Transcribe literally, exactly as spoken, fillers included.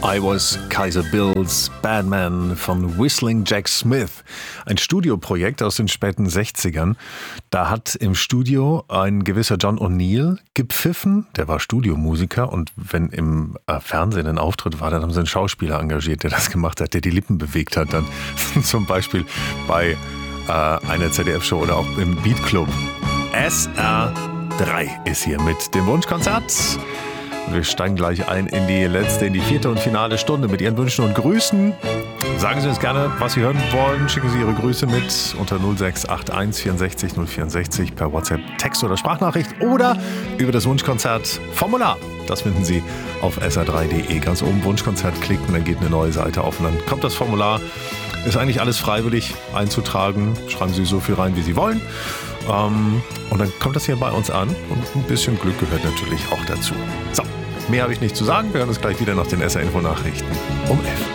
I Was Kaiser Bill's Bad Man von Whistling Jack Smith. Ein Studioprojekt aus den späten sechzigern. Da hat im Studio ein gewisser John O'Neill gepfiffen. Der war Studiomusiker und wenn im äh, Fernsehen ein Auftritt war, dann haben sie einen Schauspieler engagiert, der das gemacht hat, der die Lippen bewegt hat. Dann zum Beispiel bei äh, einer Z D F-Show oder auch im Beat Club. S R drei ist hier mit dem Wunschkonzert. Wir steigen gleich ein in die letzte, in die vierte und finale Stunde mit Ihren Wünschen und Grüßen. Sagen Sie uns gerne, was Sie hören wollen. Schicken Sie Ihre Grüße mit unter null sechs acht eins vierundsechzig null vierundsechzig per WhatsApp, Text oder Sprachnachricht oder über das Wunschkonzert-Formular. Das finden Sie auf S R drei Punkt de. Ganz oben Wunschkonzert klicken, dann geht eine neue Seite auf und dann kommt das Formular. Ist eigentlich alles freiwillig einzutragen. Schreiben Sie so viel rein, wie Sie wollen. Ähm, und dann kommt das hier bei uns an und ein bisschen Glück gehört natürlich auch dazu. So, mehr habe ich nicht zu sagen. Wir hören uns gleich wieder nach den S R-Info-Nachrichten um elf.